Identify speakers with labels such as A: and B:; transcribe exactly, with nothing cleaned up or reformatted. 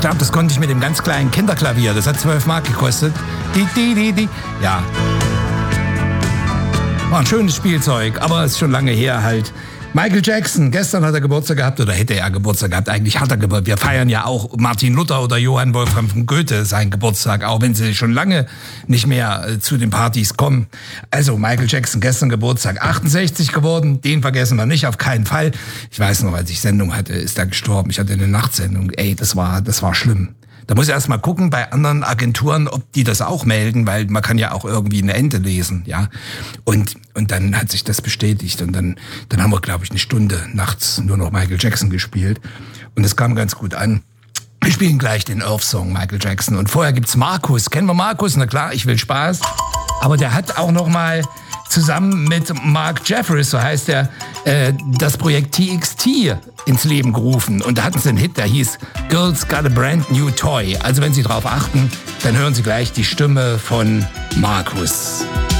A: glaube, das konnte ich mit dem ganz kleinen Kinderklavier. Das hat zwölf Mark gekostet. Die, die, die, die. Ja. War ein schönes Spielzeug, aber ist schon lange her halt. Michael Jackson, gestern hat er Geburtstag gehabt, oder hätte er Geburtstag gehabt, eigentlich hat er Geburtstag. Wir feiern ja auch Martin Luther oder Johann Wolfgang von Goethe seinen Geburtstag, auch wenn sie schon lange nicht mehr äh, zu den Partys kommen. Also Michael Jackson, gestern Geburtstag, achtundsechzig geworden, den vergessen wir nicht, auf keinen Fall. Ich weiß noch, als ich Sendung hatte, ist er gestorben. Ich hatte eine Nachtsendung, ey, das war, das war schlimm. Da muss ich erst mal gucken bei anderen Agenturen, ob die das auch melden, weil man kann ja auch irgendwie eine Ente lesen, ja. Und und dann hat sich das bestätigt und dann dann haben wir, glaube ich, eine Stunde nachts nur noch Michael Jackson gespielt und es kam ganz gut an. Wir spielen gleich den Earth-Song Michael Jackson und vorher gibt's Markus. Kennen wir Markus? Na klar, ich will Spaß. Aber der hat auch noch mal zusammen mit Mark Jeffries, so heißt er, äh, das Projekt T X T ins Leben gerufen. Und da hatten sie einen Hit, der hieß Girls Got a Brand New Toy. Also wenn Sie drauf achten, dann hören Sie gleich die Stimme von Markus.